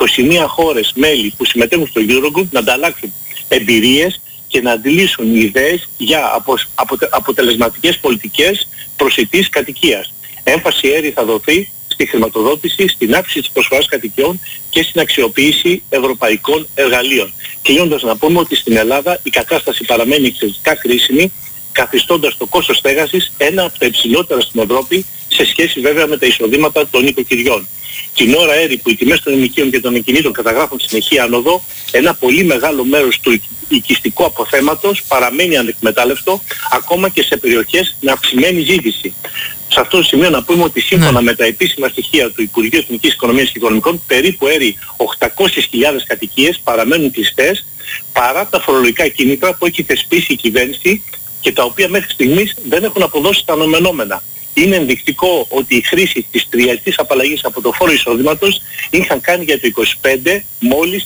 21 χώρες μέλη που συμμετέχουν στο Eurogroup να ανταλλάξουν εμπειρίες και να αντιλήσουν ιδέες για αποτελεσματικές πολιτικές προσιτής κατοικίας. Έμφαση έρη θα δοθεί στη χρηματοδότηση, στην αύξηση της προσφοράς κατοικιών και στην αξιοποίηση ευρωπαϊκών εργαλείων. Κλείνοντας να πούμε ότι στην Ελλάδα η κατάσταση παραμένει εξαιρετικά κρίσιμη, καθιστώντας το κόστος στέγασης ένα από τα υψηλότερα στην Ευρώπη σε σχέση βέβαια με τα εισοδήματα των οικοκυριών. Την ώρα έρη που οι τιμές των ενοικίων και των ακινήτων καταγράφουν συνεχή άνοδο, ένα πολύ μεγάλο μέρος του οικιστικού αποθέματος παραμένει ανεκμετάλλευτο ακόμα και σε περιοχές με αυξημένη ζήτηση. Σε αυτό το σημείο να πούμε ότι σύμφωνα με τα επίσημα στοιχεία του Υπουργείου Εθνικής Οικονομίας και Οικονομικών, περίπου έρη 800.000 κατοικίες παραμένουν κλειστές παρά τα φορολογικά κίνητρα που έχει θεσπίσει η κυβέρνηση και τα οποία μέχρι στιγμής δεν έχουν αποδώσει τα αναμενόμενα. Είναι ενδεικτικό ότι η χρήση της τριετής απαλλαγής από το φόρο εισοδήματος είχαν κάνει για το 25 μόλις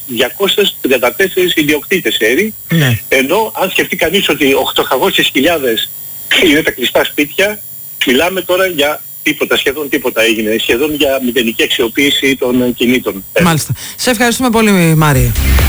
234 ιδιοκτήτες έρη, ενώ αν σκεφτεί κανείς ότι 800.000 είναι τα κλειστά σπίτια, μιλάμε τώρα για τίποτα, σχεδόν τίποτα έγινε, σχεδόν για μηδενική αξιοποίηση των κινήτων. Μάλιστα. Σε ευχαριστούμε πολύ, Μάρια.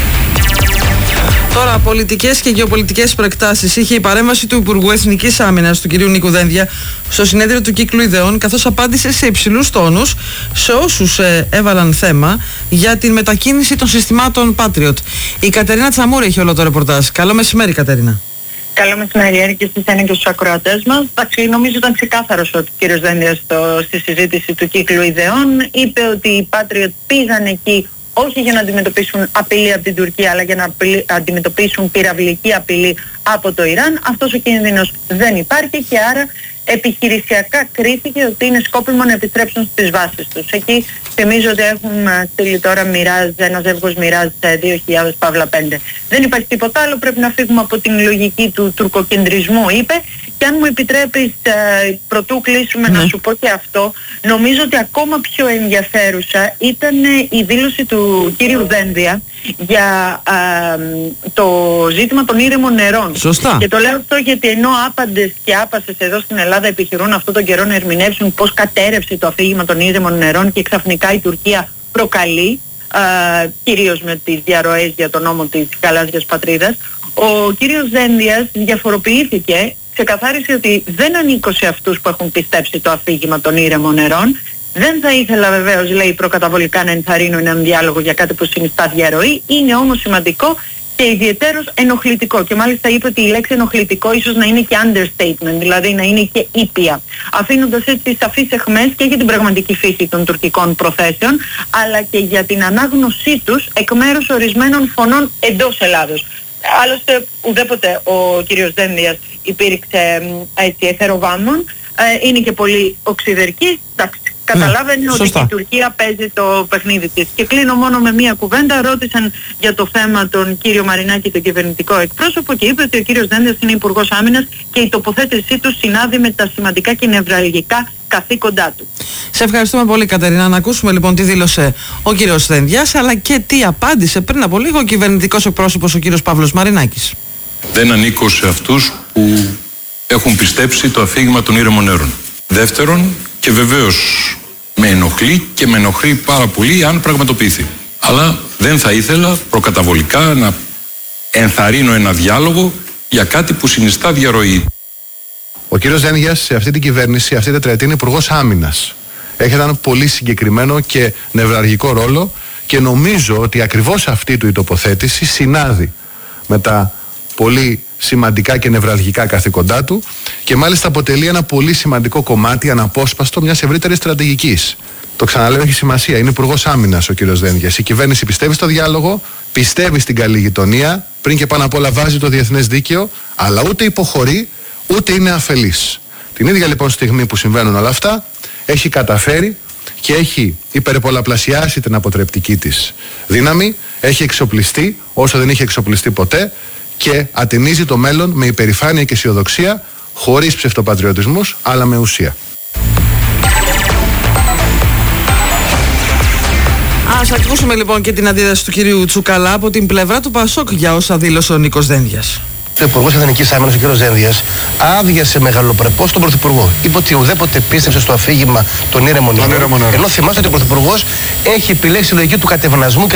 Τώρα, πολιτικές και γεωπολιτικές προεκτάσεις είχε η παρέμβαση του Υπουργού Εθνικής Άμυνας, του κ. Νίκου Δένδια, στο συνέδριο του Κύκλου Ιδεών, καθώς απάντησε σε υψηλούς τόνους σε όσους έβαλαν θέμα για την μετακίνηση των συστημάτων Patriot. Η Κατερίνα Τσαμούρη έχει όλο το ρεπορτάζ. Καλό μεσημέρι, Κατερίνα. Καλό μεσημέρι και στις και στους ακροατές μας. Νομίζω ήταν ξεκάθαρος ότι ο κ. Δένδιας στη συζήτηση του Κύκλου Ιδεών είπε ότι οι Patriot πήγαν εκεί όχι για να αντιμετωπίσουν απειλή από την Τουρκία, αλλά για να αντιμετωπίσουν πυραυλική απειλή από το Ιράν. Αυτός ο κίνδυνος δεν υπάρχει και άρα επιχειρησιακά κρίθηκε ότι είναι σκόπιμο να επιστρέψουν στις βάσεις τους. Εκεί θυμίζω ότι έχουν στείλει τώρα ένα ζεύγος Μιράζ 2.000 παύλα 5. Δεν υπάρχει τίποτα άλλο, πρέπει να φύγουμε από την λογική του τουρκοκεντρισμού, είπε. Και αν μου επιτρέπεις, πρωτού κλείσουμε, να σου πω και αυτό, νομίζω ότι ακόμα πιο ενδιαφέρουσα ήταν η δήλωση του κύριου Δένδια για το ζήτημα των ήρεμων νερών. Σωστά. Και το λέω αυτό γιατί ενώ άπαντες και άπασες εδώ στην Ελλάδα επιχειρούν αυτόν τον καιρό να ερμηνεύσουν πώς κατέρευσε το αφήγημα των ήρεμων νερών και ξαφνικά η Τουρκία προκαλεί, κυρίως με τις διαρροές για τον νόμο της γαλάζιας πατρίδας, ο κύριος Δένδιας διαφοροποιήθηκε, ξεκαθάρισε ότι δεν ανήκω σε αυτούς που έχουν πιστέψει το αφήγημα των ήρεμων νερών. Δεν θα ήθελα βεβαίως, λέει, προκαταβολικά να ενθαρρύνω έναν διάλογο για κάτι που συνιστά διαρροή. Είναι όμως σημαντικό και ιδιαιτέρως ενοχλητικό. Και μάλιστα είπε ότι η λέξη ενοχλητικό ίσως να είναι και understatement, δηλαδή να είναι και ήπια. Αφήνοντας έτσι σαφείς αιχμές και για την πραγματική φύση των τουρκικών προθέσεων, αλλά και για την ανάγνωσή τους εκ μέρους ορισμένων φωνών εντός Ελλάδος. Άλλωστε ουδέποτε ο κύριος Δένδιας υπήρξε έτσι εθεροβάμων, είναι και πολύ οξυδερκής, εντάξει. Καταλάβαινε ότι και η Τουρκία παίζει το παιχνίδι της. Και κλείνω μόνο με μία κουβέντα. Ρώτησαν για το θέμα τον κύριο Μαρινάκη, τον κυβερνητικό εκπρόσωπο, και είπε ότι ο κύριος Δένδιας είναι υπουργός άμυνας και η τοποθέτησή του συνάδει με τα σημαντικά και νευραλγικά καθήκοντά του. Σε ευχαριστούμε πολύ, Κατερίνα. Να ακούσουμε λοιπόν τι δήλωσε ο κύριος Δένδιας, αλλά και τι απάντησε πριν από λίγο ο κυβερνητικός εκπρόσωπος, ο κύριος Παύλος Μαρινάκης. Δεν ανήκω σε αυτούς που έχουν πιστέψει το αφήγημα των ήρεμων νερών. Δεύτερον, και βεβαίως με ενοχλεί και με ενοχλεί πάρα πολύ αν πραγματοποιηθεί. Αλλά δεν θα ήθελα προκαταβολικά να ενθαρρύνω ένα διάλογο για κάτι που συνιστά διαρροή. Ο κύριος Δένδιας σε αυτή την κυβέρνηση, αυτή την τετραετία, είναι υπουργός άμυνας. Έχει έναν πολύ συγκεκριμένο και νευραλγικό ρόλο και νομίζω ότι ακριβώς αυτή του η τοποθέτηση συνάδει με τα πολύ σημαντικά και νευραλγικά καθήκοντά του και μάλιστα αποτελεί ένα πολύ σημαντικό κομμάτι, αναπόσπαστο μιας ευρύτερης στρατηγικής. Το ξαναλέω, έχει σημασία. Είναι υπουργός άμυνας ο κύριος Δένδιας. Η κυβέρνηση πιστεύει στο διάλογο, πιστεύει στην καλή γειτονία, πριν και πάνω απ' όλα βάζει το διεθνές δίκαιο, αλλά ούτε υποχωρεί, ούτε είναι αφελής. Την ίδια λοιπόν στιγμή που συμβαίνουν όλα αυτά, έχει καταφέρει και έχει υπερπολαπλασιάσει την αποτρεπτική της δύναμη, έχει εξοπλιστεί όσο δεν είχε εξοπλιστεί ποτέ και ατενίζει το μέλλον με υπερηφάνεια και αισιοδοξία, χωρίς ψευτοπατριωτισμούς, αλλά με ουσία. Ας ακούσουμε λοιπόν και την αντίδραση του κυρίου Τσουκαλά από την πλευρά του ΠΑΣΟΚ για όσα δήλωσε ο Νίκος Δένδιας. Ο Υπουργός Εθνικής Άμυνας, ο κ. Δένδιας, άδειασε μεγαλοπρεπώς τον Πρωθυπουργό. Είπε ότι ουδέποτε πίστεψε στο αφήγημα των ήρεμων νερών. Ενώ θυμάστε ότι ο Πρωθυπουργός έχει επιλέξει τη λογική του κατευνασμού.